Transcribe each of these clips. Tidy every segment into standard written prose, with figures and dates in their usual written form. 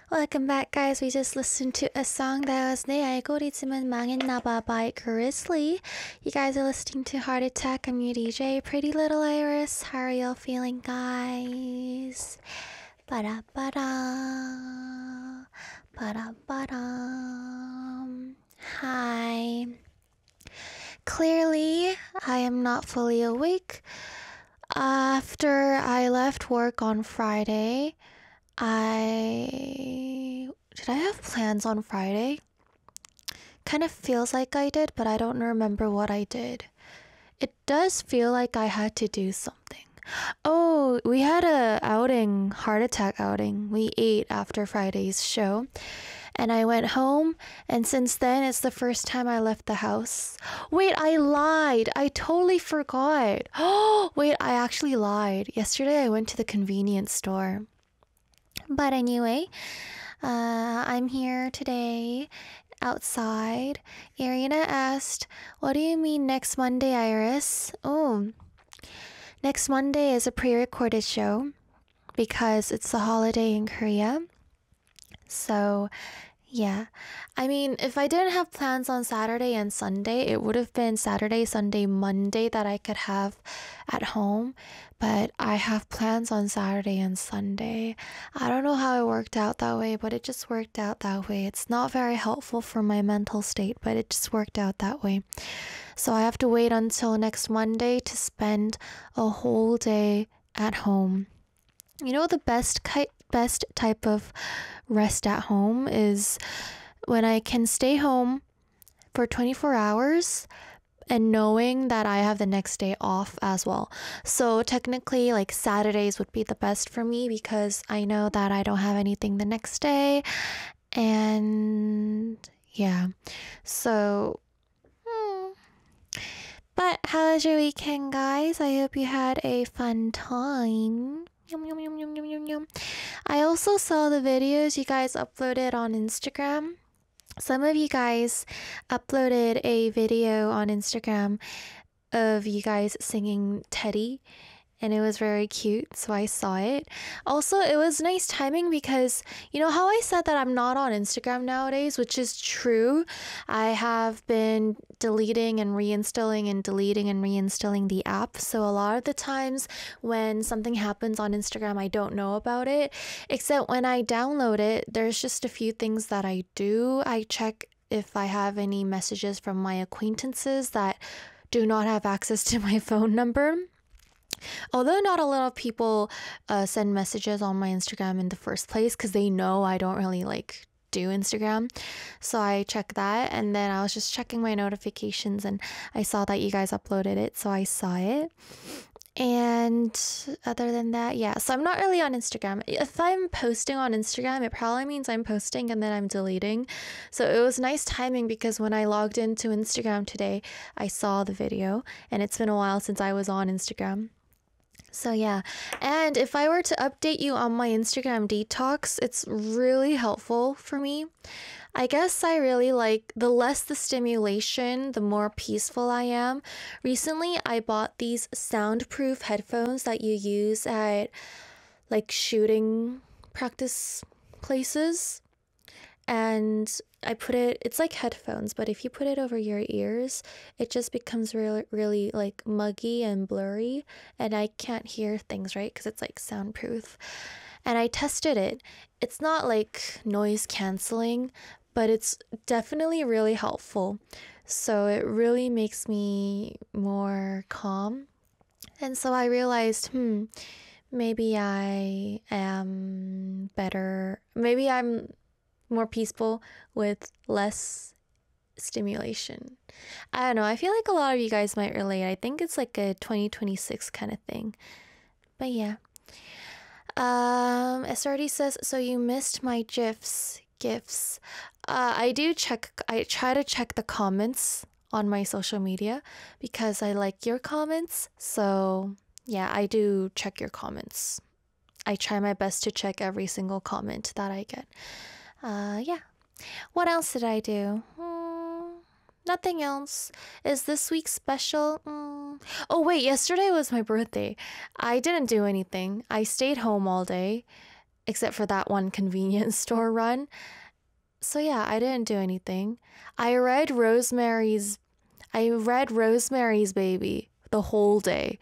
Welcome back, guys. We just listened to a song that was 내 알고리즘은 망했나봐 by Grizzly. You guys are listening to Heart Attack. I'm your DJ, Pretty Little Iris. How are y'all feeling, guys? Ba-da-ba-da. Ba-da-ba-da. Hi. Clearly, I am not fully awake. After I left work on Friday, did I have plans on Friday? Kind of feels like I did, but I don't remember what I did. It does feel like I had to do something. Oh, we had a outing, heart attack outing. We ate after Friday's show. And I went home, and since then, it's the first time I left the house. Wait, I lied. I totally forgot. Oh, wait, I actually lied. Yesterday, I went to the convenience store. But anyway, I'm here today outside. Irina asked, "What do you mean next Monday, Iris?" Oh, next Monday is a pre-recorded show because it's the holiday in Korea. So, yeah. I mean, if I didn't have plans on Saturday and Sunday, it would have been Saturday, Sunday, Monday that I could have at home. But I have plans on Saturday and Sunday. I don't know how it worked out that way, but it just worked out that way. It's not very helpful for my mental state, but it just worked out that way. So I have to wait until next Monday to spend a whole day at home. You know, the best type of rest at home is when I can stay home for 24 hours and knowing that I have the next day off as well. So technically, like Saturdays would be the best for me because I know that I don't have anything the next day. And yeah, so but how was your weekend, guys? I hope you had a fun time. Yum, yum, yum, yum, yum, yum, yum. I also saw the videos you guys uploaded on Instagram. Some of you guys uploaded a video on Instagram of you guys singing Teddy, and it was very cute, so I saw it. Also, it was nice timing because, you know how I said that I'm not on Instagram nowadays, which is true. I have been deleting and reinstalling and deleting and reinstalling the app. So a lot of the times when something happens on Instagram, I don't know about it. Except when I download it, there's just a few things that I do. I check if I have any messages from my acquaintances that do not have access to my phone number. Although not a lot of people send messages on my Instagram in the first place because they know I don't really do Instagram. So I check that, and then I was just checking my notifications and I saw that you guys uploaded it, so I saw it. And other than that, yeah, so I'm not really on Instagram. If I'm posting on Instagram, it probably means I'm posting and then I'm deleting. So it was nice timing because when I logged into Instagram today, I saw the video, and it's been a while since I was on Instagram. So yeah, and if I were to update you on my Instagram detox, it's really helpful for me. I guess I really like the less the stimulation, the more peaceful I am. Recently, I bought these soundproof headphones that you use at shooting practice places. And I put it's like headphones, but if you put it over your ears, it just becomes really, really muggy and blurry, and I can't hear things, right? Because it's soundproof. And I tested it. It's not noise canceling, but it's definitely really helpful. So it really makes me more calm. And so I realized, maybe I am better. Maybe I'm more peaceful with less stimulation. I don't know. I feel like a lot of you guys might relate. I think it's a 2026 kind of thing. But yeah. SRD says, so you missed my gifs. I try to check the comments on my social media because I like your comments. So yeah, I do check your comments. I try my best to check every single comment that I get. Yeah. What else did I do? Nothing else. Is this week special? Oh, wait, yesterday was my birthday. I didn't do anything. I stayed home all day. except for that one convenience store run. So yeah, I didn't do anything. I read Rosemary's Baby the whole day.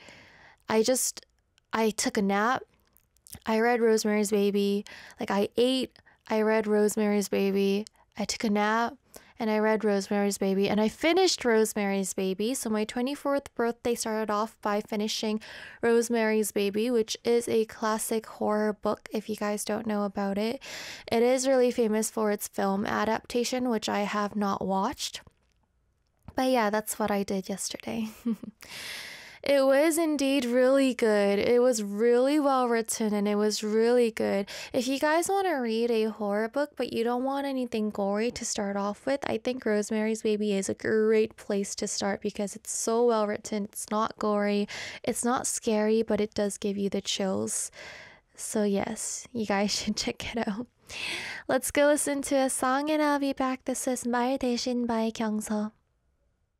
I took a nap. I read Rosemary's Baby. Like I ate, I read Rosemary's Baby. I took a nap and I read Rosemary's Baby and I finished Rosemary's Baby. So my 24th birthday started off by finishing Rosemary's Baby, which is a classic horror book if you guys don't know about it. It is really famous for its film adaptation, which I have not watched. But yeah, that's what I did yesterday. It was indeed really good. It was really well written and it was really good. If you guys want to read a horror book but you don't want anything gory to start off with, I think Rosemary's Baby is a great place to start because it's so well written. It's not gory, it's not scary, but it does give you the chills. So yes, you guys should check it out. Let's go listen to a song and I'll be back. This is 말 대신 by Kyungso.